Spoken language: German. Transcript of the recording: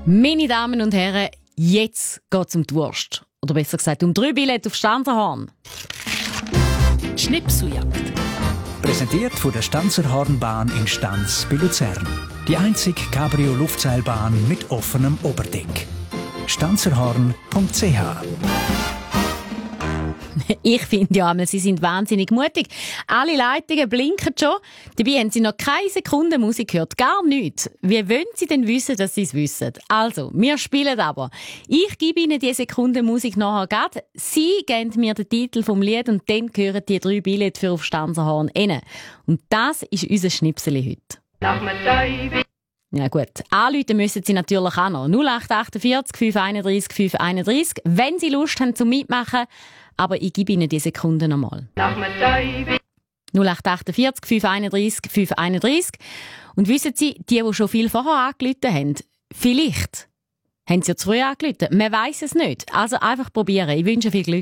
Meine Damen und Herren, jetzt geht es um die Wurst. Oder besser gesagt um 3 Billette auf Stanzerhorn. Schnipseljagd. Präsentiert von der Stanzerhornbahn in Stanz bei Luzern. Die einzige Cabrio-Luftseilbahn mit offenem Oberdeck. stanzerhorn.ch. Ich finde ja einmal, sie sind wahnsinnig mutig. Alle Leitungen blinken schon. Dabei haben sie noch keine Sekunde Musik gehört. Gar nichts. Wie wollen sie denn wissen, dass sie es wissen? Also, wir spielen aber. Ich gebe Ihnen die Sekunde Musik nachher grad. Sie geben mir den Titel vom Lied und dann gehören die 3 Billette für auf Stanzerhorn rein. Und das ist unser Schnipseli heute. Ja gut, anrufen müssen Sie natürlich auch noch. 0848 531 531, wenn Sie Lust haben zum Mitmachen. Aber ich gebe Ihnen die Sekunden nochmal. 0848 531 531. Und wissen Sie, die schon viel vorher angerufen haben, vielleicht haben sie ja zu früh angerufen. Man weiss es nicht. Also einfach probieren. Ich wünsche viel Glück.